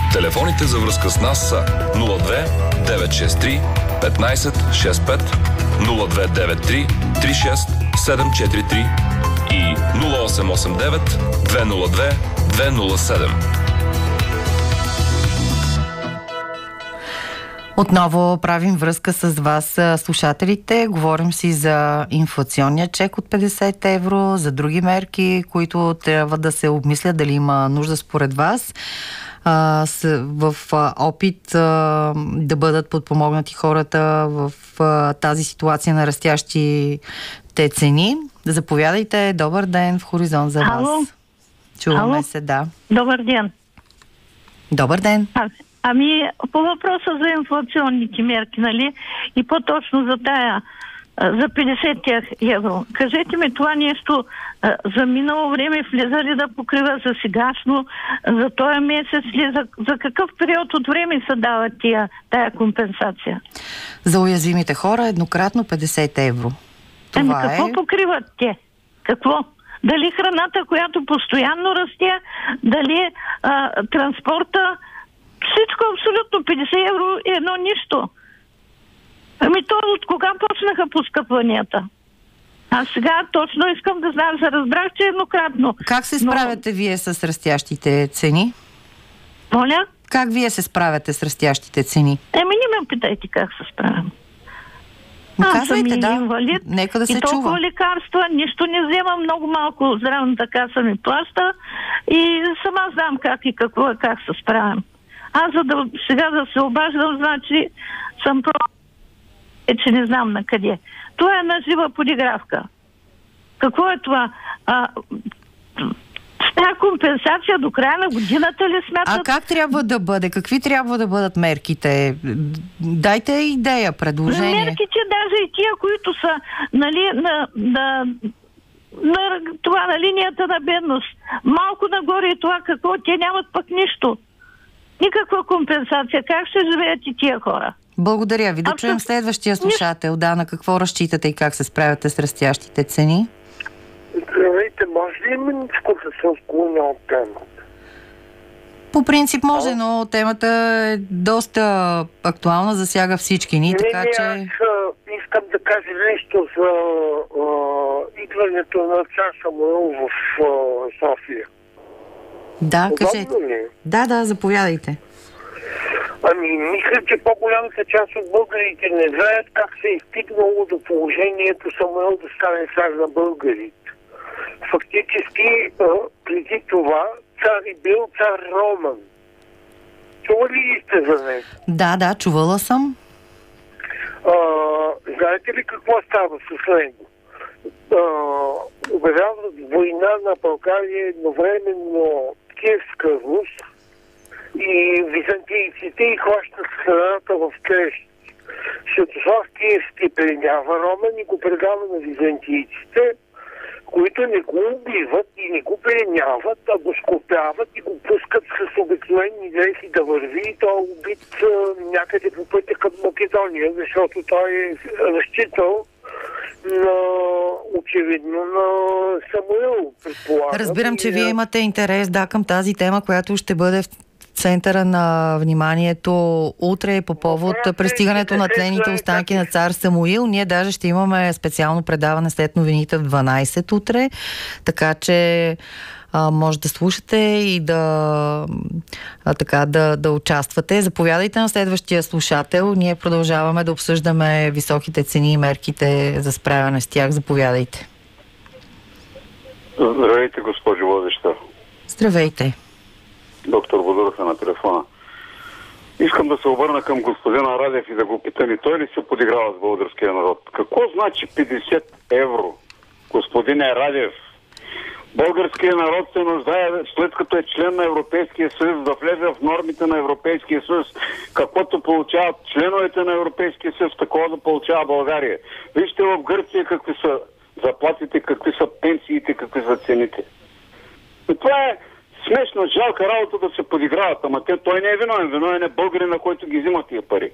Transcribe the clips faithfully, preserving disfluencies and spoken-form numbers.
Телефоните за връзка с нас са нула две девет шест три петнайсет шестдесет и пет, нула две девет три три шест седем четири три и нула осем осем девет две нула две две нула седем. Отново правим връзка с вас, слушателите. Говорим си за инфлационния чек от петдесет евро, за други мерки, които трябва да се обмислят дали има нужда според вас. А, с, в а, опит а, да бъдат подпомогнати хората в а, тази ситуация на растящите цени. Заповядайте. Добър ден в Хоризонт за Ало? вас. Чуваме Ало? се, да. Добър ден. Добър ден. А, ами, по въпроса за инфлационните мерки, нали, и по-точно за тая, за петдесет евро. Кажете ми, това нещо а, за минало време влиза ли да покрива за сегашно, за този месец ли, за, за какъв период от време се дава тия, тая компенсация? За уязвимите хора еднократно петдесет евро. Това Ами какво е... покриват те? Какво? Дали храната, която постоянно расте, дали а, транспорта, всичко абсолютно петдесет евро е едно нищо. Ами то от кога почнаха поскъпванията? А сега точно искам да знам, се разбрах, че еднократно. Как се справяте Но... вие с растящите цени? Моля? Как вие се справяте с растящите цени? Еми не ме питайте как се справям. Аз Казвайте, съм да. инвалид. Нека да се и толкова чува. лекарства, нищо не вземам, много малко здравната каса ми плаща и сама знам как и какво е, как се справям. Аз за да сега да се обаждам, значи съм про... е, че не знам на къде. Това е на жива подигравка. Какво е това? А, с тази компенсация до края на годината ли смятат? А как трябва да бъде? Какви трябва да бъдат мерките? Дайте идея, предложение. Мерките, даже и тия, които са нали, на, на, на това на линията на бедност. Малко нагоре и това какво, те нямат пък нищо. Никаква компенсация. Как ще живеят и тия хора? Благодаря ви. Да Абсолютно. чуем следващия слушател. Да, на какво разчитате и как се справяте с растящите цени? Здравейте, може ли именичко да се отклоня от темата? По принцип може, но темата е доста актуална, засяга всички ни, Не, така не, че... аз а, искам да кажа нещо за а, идването на цар Самуил в а, София. Да, кажете. Удобно ли? Да, да, заповядайте. Ами, мисля, че по-голямата част от българите не знаят как се е стигнало до положението Самуил да стане цар на българите. Фактически, а, преди това, цар е бил цар Роман. Чували ли сте за него? Да, да, чувала съм. А, знаете ли какво става с него? А, обявяват война на България едновременно Киевска Рус и византийците и хващат страната в клещи. Светослав Киевски пленява Роман и го предава на византийците, които не го убиват и не го пленяват, а го скопяват и го пускат с обикновени дрехи да върви и той е убит а, някъде по пътя към Македония, защото той е разчитал на, очевидно, на Самуил, предполагам. Разбирам, че вие имате интерес, да, към тази тема, която ще бъде в центъра на вниманието утре по повод пристигането на тлените останки на цар Самуил. Ние даже ще имаме специално предаване след новините в дванайсет утре, така че а, може да слушате и да, а, така, да, да участвате. Заповядайте на следващия слушател. Ние продължаваме да обсъждаме високите цени и мерките за справяне с тях. Заповядайте. Здравейте, госпожо водеща. Здравейте. Доктор Водоров е на телефона. Искам да се обърна към господина Радев и да го питам, и той ли се подиграва с българския народ? Какво значи петдесет евро, господине Радев? Българският народ се нуждае, след като е член на Европейския съюз, да влезе в нормите на Европейския съюз, каквото получават членовете на Европейския съюз, такова да получава България. Вижте в Гърция какви са заплатите, какви са пенсиите, какви са цените. И това е смешно, жалка работа да се подиграват, ама те, той не е виновен, виновен е българин, на който ги взимат тия пари.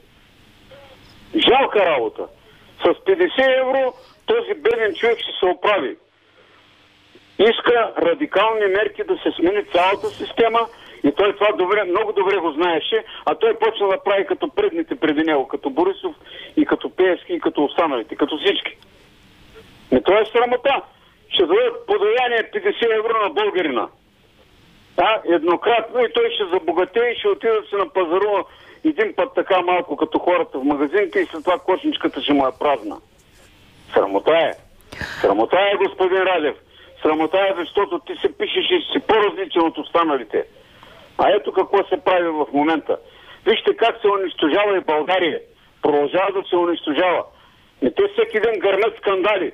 Жалка работа. С петдесет евро този беден човек ще се оправи. Иска радикални мерки да се смени цялата система И той това добре, много добре го знаеше, а той почна да прави като предните преди него, като Борисов и като Пеевски и като останалите, като всички. И това е срамота. Ще дадат подаяние петдесет евро на българина. А, еднократно и той ще забогате и ще отида да се напазарува един път така малко като хората в магазините и след това кошничката ще му е празна. Срамота е. Срамота е, господин Радев. Срамота е, защото ти се пишеш и си по-различен от останалите. А ето какво се прави в момента. Вижте как се унищожава и България. Продължава да се унищожава. И те всеки ден гърмят скандали,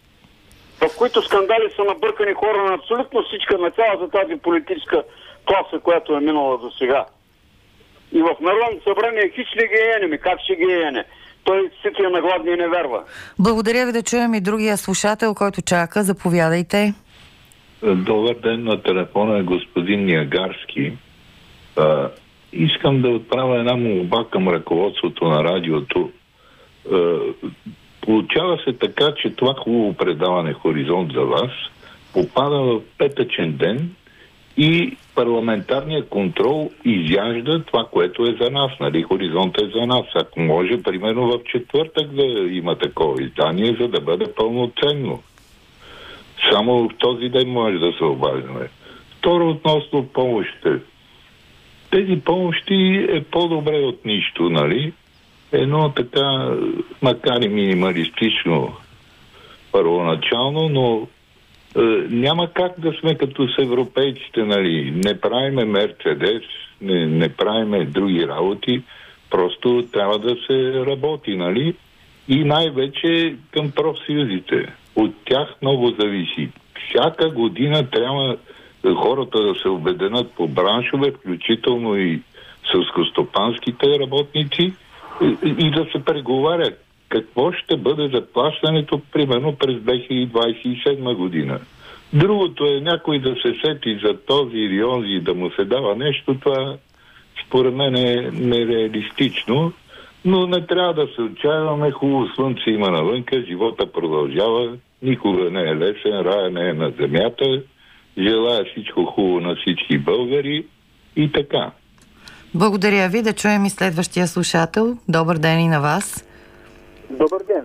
в които скандали са набъркани хора на абсолютно всичка, на цялата тази политическа класа, която е минала до сега. И в Народното събрание хич ли ги ене, ми как ще ги ене? Той сития на гладни не вярва. Благодаря ви, да чуем и другия слушател, който чака. Заповядайте. Добър ден, на телефона е господин Ниагарски. А, искам да отправя една молба към ръководството на радиото. А, получава се така, че това хубаво предаване Хоризонт за вас попада в петъчен ден и парламентарният контрол изяжда това, което е за нас. Нали? Хоризонт е за нас. Ако може, примерно в четвъртък да има такова издание, за да бъде пълноценно. Само в този ден може да се обаждаме. Второ, относно помощите. Тези помощи е по-добре от нищо, нали? Едно така, макар и минималистично първоначално, но е, няма как да сме като с европейците, нали? Не правиме Мерцедес, не, не правиме други работи, просто трябва да се работи, нали? И най-вече към профсъюзите. От тях много зависи. Всяка година трябва хората да се обединят по браншове, включително и селскостопанските работници, и, и да се преговарят какво ще бъде заплащането, примерно през две хиляди двадесет и седма година. Другото е някой да се сети за този или онзи и да му се дава нещо, това според мен е нереалистично, но не трябва да се отчаяваме, хубаво слънце има навънка, живота продължава, никога не е лесен, рая не е на земята, желая всичко хубаво на всички българи и така. Благодаря ви, да чуем и следващия слушател. Добър ден и на вас. Добър ден.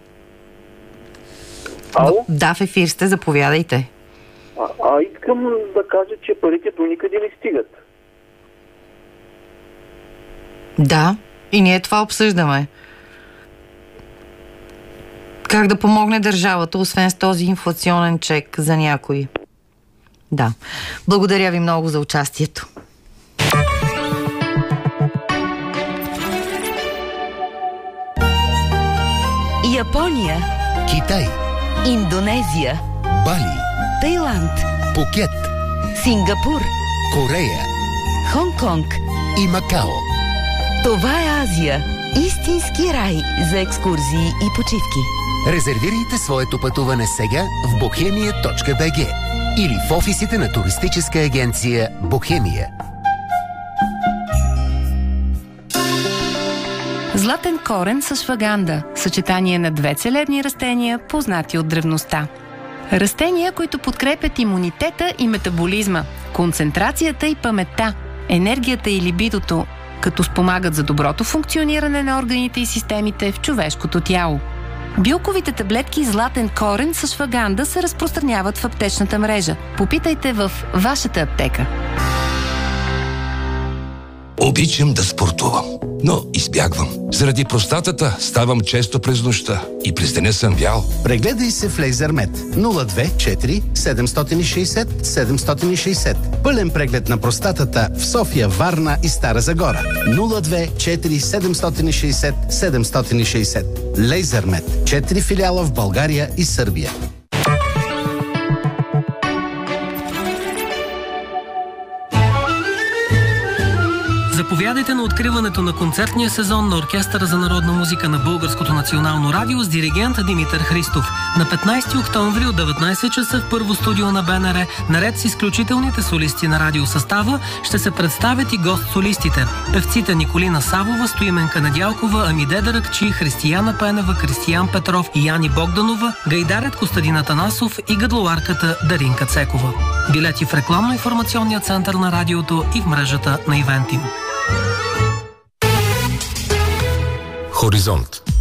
Ало? Да, в ефир сте, заповядайте. А, а искам да кажа, че парите до никъде не стигат. Да, и ние това обсъждаме. Как да помогне държавата, освен с този инфлационен чек за някой? Да. Благодаря ви много за участието. Япония, Китай, Индонезия, Бали, Тайланд, Пукет, Сингапур, Корея Хонг-Конг и Макао. Това е Азия. Истински рай за екскурзии и почивки. Резервирайте своето пътуване сега в бохемия точка би джи или в офисите на туристическа агенция Бохемия. Златен корен с шваганда – съчетание на две целебни растения, познати от древността. Растения, които подкрепят имунитета и метаболизма, концентрацията и паметта, енергията и либидото, като спомагат за доброто функциониране на органите и системите в човешкото тяло. Билковите таблетки Златен корен с шваганда се разпространяват в аптечната мрежа. Попитайте в вашата аптека. Обичам да спортувам, но избягвам. Заради простатата ставам често през нощта и през деня съм вял. Прегледай се в Лейзермет нула две четири седем шест нула седем шест нула. Пълен преглед на простатата в София, Варна и Стара Загора. нула две четири седем шест седем шест нула. Лейзермет. Четири филиала в България и Сърбия. Заповядайте на откриването на концертния сезон на Оркестъра за народна музика на Българското национално радио с диригент Димитър Христов. На петнайсети октомври от деветнайсет часа в първо студио на БНР, наред с изключителните солисти на радиосъстава, ще се представят и гост-солистите. Певците Николина Савова, Стоименка Недялкова, Амиде Даракчи, Християна Пенева, Кристиян Петров и Яни Богданова, гайдарят Костадин Атанасов и гадлоарката Даринка Цекова. Билети в рекламно-информационния център на радиото и в мрежата на Ивентим. Хоризонт.